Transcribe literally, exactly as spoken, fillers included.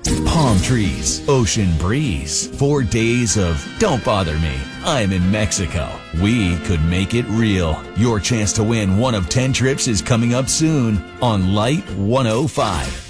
Palm trees, ocean breeze, four days of don't bother me, I'm in Mexico. We could make it real. Your chance to win one of ten trips is coming up soon on Light one oh five.